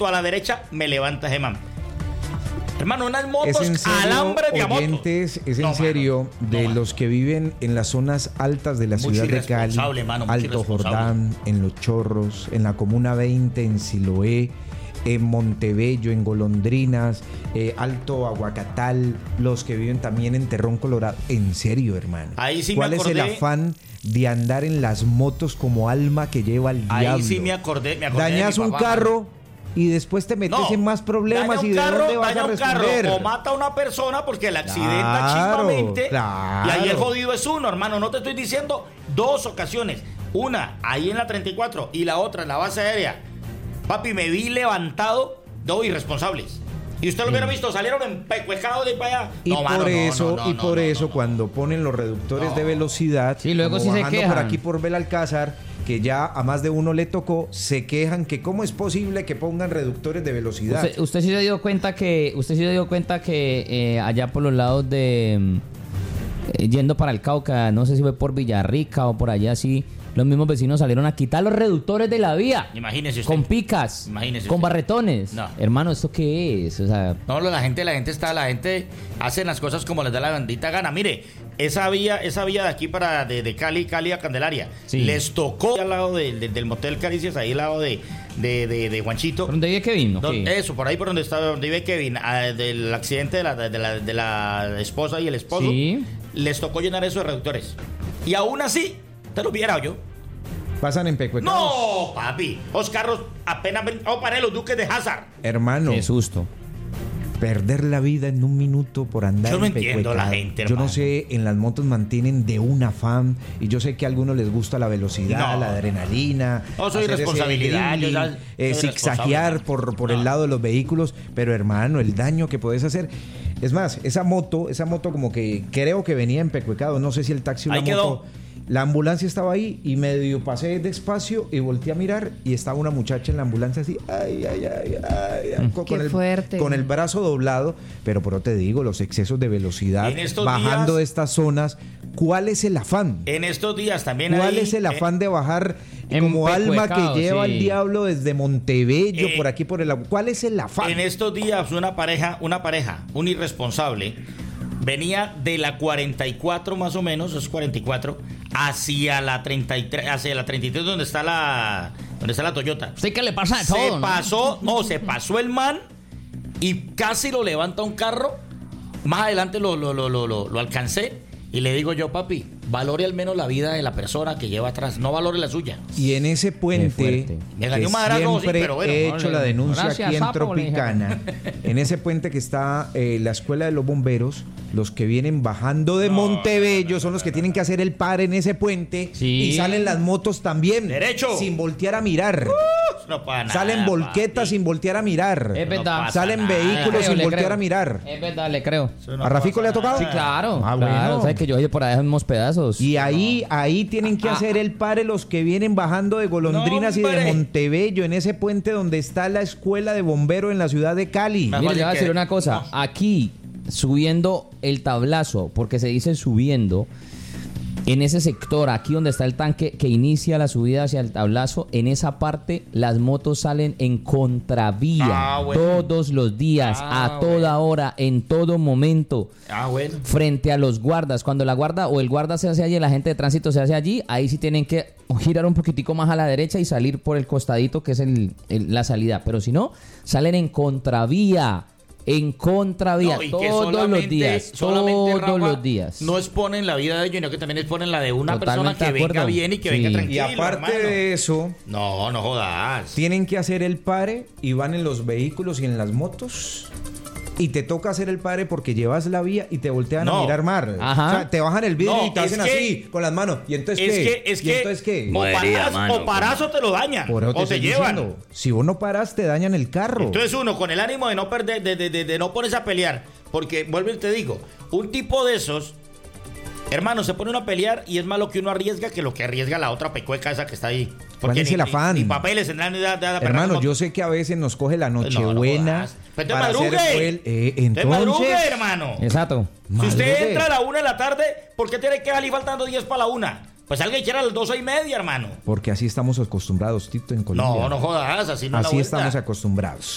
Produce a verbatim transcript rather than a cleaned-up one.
a la derecha, me levanta ese man. Hermano, unas motos, ¿Es en serio, alambres de oyentes, motos. es en No, serio, mano, de no, los que viven en las zonas altas de la Mucho ciudad de Cali, irresponsable, mano, mucho Alto irresponsable. Jordán, en Los Chorros, en la Comuna veinte, en Siloé, en Montebello, en Golondrinas, eh, Alto Aguacatal, los que viven también en Terrón Colorado? En serio, hermano. Ahí sí me ¿Cuál es el acordé. afán de andar en las motos como alma que lleva al Ahí diablo? sí me acordé, me acordé de Dañas mi un papá, carro mano. y después te metes No, en más problemas. daña ¿Y un de carro, dónde vas daña a un carro responder? o mata a una persona porque la accidenta Claro, chimbamente. claro. Y ahí el jodido es uno, hermano. No te estoy diciendo dos ocasiones. Una ahí en la treinta y cuatro y la otra en la base aérea. Papi, me vi levantado, dos irresponsables. Y usted lo hubiera visto, salieron empecuejados de para allá. Y No, por mano, no, eso, no, no, y no, por no, eso no, no. cuando ponen los reductores No. de velocidad, Sí, luego como sí se bajando quejan. por aquí por Belalcázar, que ya a más de uno le tocó, se quejan que cómo es posible que pongan reductores de velocidad. Usted, usted sí se dio cuenta que usted sí se dio cuenta que eh, allá por los lados de mm, eh, yendo para el Cauca, no sé si fue por Villarrica o por allá, sí, los mismos vecinos salieron a quitar los reductores de la vía. Imagínese usted. Con picas, Imagínese con usted. barretones. No. Hermano, ¿esto qué es? O sea, No, la gente, la gente está, la gente hace las cosas como les da la bendita gana. Mire, esa vía, esa vía de aquí para de, de Cali, Cali a Candelaria, Sí. les tocó al lado de- de- del motel Caricias, ahí al lado de, de, de, de Juanchito. ¿por dónde vive Kevin? ¿O No, qué? eso, por ahí por donde estaba, donde vive Kevin, ah, del accidente de la, de, la, de la esposa y el esposo, Sí. les tocó llenar eso de reductores. Y aún así, te lo hubiera yo. Pasan en Pecuecados. No, papi, los carros apenas ven, oh, paré los duques de Hazard. Hermano, Qué susto. perder la vida en un minuto por andar Yo no en entiendo la Pecuecado. gente, Yo no hermano. sé, en las motos mantienen de un afán, y yo sé que a algunos les gusta la velocidad, No. la adrenalina. No, soy hacer ese responsabilidad, yo dribbling, ya eh, soy zigzaguear responsable. por, por No. el lado de los vehículos, pero hermano, el daño que puedes hacer. Es más, esa moto, esa moto como que creo que venía en Pecuecado, no sé si el taxi o la Ahí quedó. moto. La ambulancia estaba ahí y medio pasé despacio y volteé a mirar y estaba una muchacha en la ambulancia así, ay, ay, ay, ay, ay, con, Qué con el, fuerte. con el brazo doblado, pero por te digo, los excesos de velocidad, En estos bajando días- de estas zonas, ¿cuál es el afán? En estos días también ¿Cuál hay, es el eh, afán de bajar en como alma que Pecuecao, lleva sí. el diablo desde Montebello, Eh, por aquí por el... ¿Cuál es el afán? En estos días una pareja, una pareja, un irresponsable, venía de la cuarenta y cuatro más o menos, es cuarenta y cuatro, hacia la treinta y tres, hacia la treinta y tres donde está la donde está la Toyota. ¿Usted qué le pasa de Se todo? no? pasó, no, se pasó el man y casi lo levanta un carro. Más adelante lo, lo, lo, lo, lo, lo alcancé y le digo yo, papi, valore al menos la vida de la persona que lleva atrás, no valore la suya. Y en ese puente, fuerte. Me que gané un madrazo, sí, siempre pero bueno, he no, hecho le- la denuncia gracias, aquí en sapo, le dije. Tropicana, en ese puente que está eh, la escuela de los bomberos, los que vienen bajando de No, Montebello no, no, son no, los que no, tienen que hacer el par en ese puente, Sí. y salen las motos también, Derecho. sin voltear a mirar. No pasa nada, Salen volquetas papi. sin voltear a mirar. Es verdad. pasa Salen nada. vehículos Le creo, sin le voltear creo. a mirar. Es verdad, le creo. Eso no ¿A Rafico pasa le ha tocado? Sí, nada. claro. Ah, claro. bueno. ¿Sabes que yo he ido por ahí en unos pedazos? Y ahí, ahí tienen que Ah, hacer el pare los que vienen bajando de Golondrinas No, y de hombre. Montebello, en ese puente donde está la escuela de bomberos en la ciudad de Cali. Me- Mire, le voy a que- decir una cosa. no. Aquí, subiendo el tablazo, porque se dice subiendo, en ese sector, aquí donde está el tanque que inicia la subida hacia el tablazo, en esa parte las motos salen en contravía Ah, bueno. todos los días, Ah, a toda bueno. hora, en todo momento. Ah, bueno. Frente a los guardas, cuando la guarda o el guarda se hace allí, la gente de tránsito se hace allí, ahí sí tienen que girar un poquitico más a la derecha y salir por el costadito que es el, el- la salida, pero si no, salen en contravía, en contravía, No, y que todos los solamente- días, solamente, todos Rafa, los días. No exponen la vida de ellos, sino que también exponen la de una Totalmente persona que de venga acuerdo. bien y que Sí. venga Y tranquilo, aparte hermano. de eso, No, no jodas. tienen que hacer el pare y van en los vehículos y en las motos. Y te toca hacer el pare porque llevas la vía y te voltean No. a mirar mal. Ajá. O sea, te bajan el vidrio No, y te es hacen que- así con las manos. ¿Y entonces Es qué? que, es ¿Y que, entonces qué? o Movería, paras, mano, o paras o te lo dañan, Por eso o te estoy llevan. diciendo, si vos no paras, te dañan el carro. Entonces uno, con el ánimo de no perder, de, de, de, de no ponerse a pelear, porque, vuelvo y te digo, un tipo de esos, hermano, se pone uno a pelear y es más lo que uno arriesga que lo que arriesga la otra pecueca esa que está ahí. ¿Cuál es ni- el afán? Ni, ni papeles tendrán ni de, de, de Hermano, yo sé que a veces nos coge la No, no Nochebuena jodas. Pero te para hacer madrugue. el- eh, Te madrugue, entonces, hermano. Exacto. Si usted madrugue. entra a la una de la tarde, ¿por qué tiene que salir faltando diez para la una? Pues salga y quiera a las doce y media, hermano. Porque así estamos acostumbrados, Tito, en Colombia. No, no jodas, así no es la Así vuelta. estamos acostumbrados.